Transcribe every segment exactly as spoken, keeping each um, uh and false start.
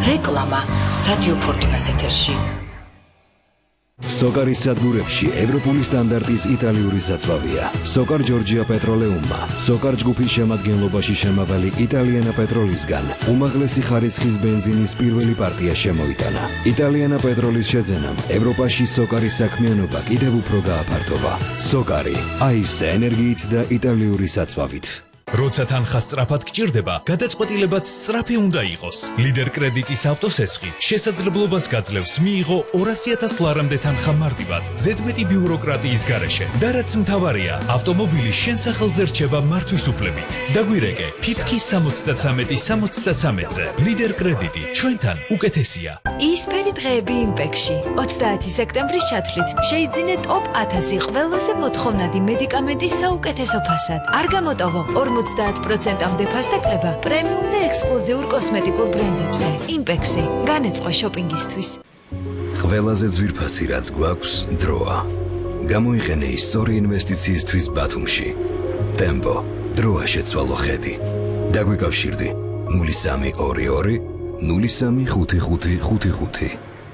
რეკლამა რადიო ფორტუნას ეთერში. სოკარის სადგურებში ევროპული სტანდარტის იტალიური საწვავია. სოკარ ჯორჯია პეტროლეუმმა, სოკარ ჯგუფის შემადგენლობაში შემავალი იტალიანა პეტროლისგან უმაღლესი ხარისხის ბენზინის პირველი პარტია შემოიტანა. იტალიანა პეტროლის შეძენამ ევროპაში სოკარის საქმიანობა კიდევ უფრო გააფართოვა. სოკარი, აისე ენერგიით და იტალიური საწვავით. როცა თანხა სწრაფად გჭირდება, გადაწყვეტილებაც სწრაფი უნდა იყოს. ლიდერ კრედიტის ავტოსესხი შესაძლებლობას გაძლევს მიიღო ორასი ათას ლარამდე თანხა მარტივად, ზედმეტი ბიუროკრატიის გარეშე. და რაც მთავარია, ავტომობილი შენ სახელზე რჩება მართვის უფლებით. დაგვირეკე ფიფკი სამოცდათსამეტი სამოცდათსამეტზე. ლიდერ კრედიტი ჩვენთან უკეთესია. ისფერი დღეები იმპექში. ოცდაათი სექტემბრის ჩათვლით შეიძინე ტოპ ათასი ყველაზე მოთხოვნადი მედიკამენტის საუკეთესო ფასად. არ გამოტოვო ორმოცდაათ პროცენტამდე ფასდაკლება პრემიუმ და ექსკლუზიურ კოსმეტიკურ ბრენდებზე. იმპექსი განეწყო შოპინგისთვის. ყველაზე ძვირფასი რაც გვაქვს დროა. გამოიყენე ის სწორი ინვესტიციისთვის ბათუმში. ტემპო, დროა შეცვალო ხედი. დაგვიკავშირდი ნული სამი ორი ორი ნული სამი ხუთი ხუთი ხუთი ხუთი.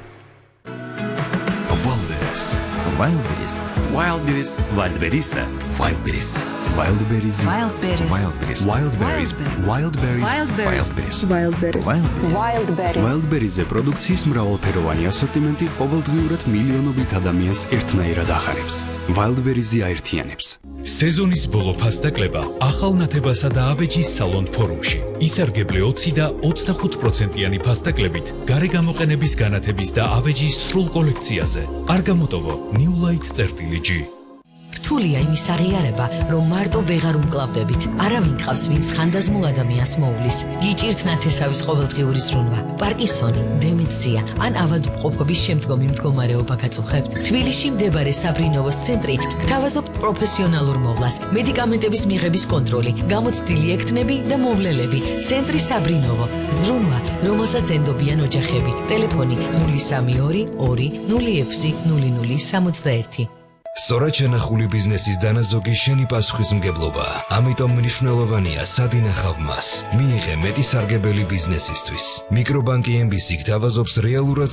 Wildberries, Wildberries, Wildberries, Wildberries, Wildberries. Wildberries, Wildberries, Wildberries, Wildberries, Wildberries, Wildberries, Wildberries, Wildberries. Wildberries-ზე პროდუქციის მრავალფეროვანი ასორტიმენტი ყოველდღიურად მილიონობით ადამიანს ერთნაირად ახარებს. Wildberries-ი აერთიანებს. სეზონის ბოლო ფასდაკლება ახალ ნათებასა და ავეჯის სალონ ფორუმში. ისარგებლე ოცი და ოცდახუთ პროცენტიანი ფასდაკლებით გარე გამოყენების განათების და ავეჯის სრულ კოლექციაზე. არ გამოტოვო New Light წერტილი G. რთულია იმის აღიარება, რომ მარტო ვეღარ უმკლავდებით. არავინ ყავს, ვინც ხანდაზმულ ადამიანს მოულის. გიჭირთ ნათესავის ყოველდღიური ზრუნვა, პარკინსონი, დემენცია ან ავადმყოფობის შემდგომი მდგომარეობა გაწუხებთ. თბილისში მდებარე საბრინოვოს ცენტრი გთავაზობთ პროფესიონალურ მოვლას, მედიკამენტების მიღების კონტროლი, გამოცდილი ექთნები და მოვლელები. ცენტრი საბრინოვო, ზრუნვა, რომელსაც ენდობიან ოჯახები. ტელეფონი ნული სამი ორი ორი ნული ექვსი ნული ნული სამოცდაერთი. სწორად შენახული ბიზნესის დანაზოგი შენი პასუხისმგებლობა. ამიტომ მნიშვნელოვანია სად ინახავ მას. მიიღე მეტი სარგებელი ბიზნესისთვის. მიკრობანკი ემ ბი სი გთავაზობს რეალურად